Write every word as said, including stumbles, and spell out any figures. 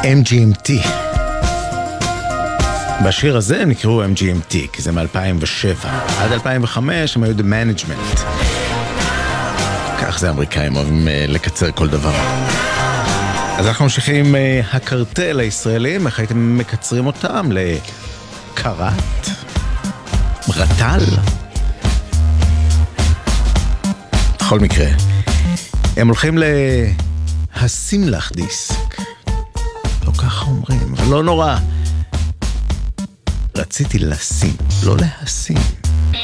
אם ג'י אם טי. בשיר הזה הם נקראו אם ג'י אם טי, כי זה מ-אלפיים ושבע. עד אלפיים וחמש הם היו The Management. כך זה אמריקאים, אוהבים לקצר כל דבר. אז אנחנו ממשיכים עם הקרטל הישראלים, איך הייתם מקצרים אותם לקרת, רטל. בכל מקרה, הם הולכים להשים לך דיסק. לא ככה אומרים, אבל לא נורא. רציתי לשים, לא להשים.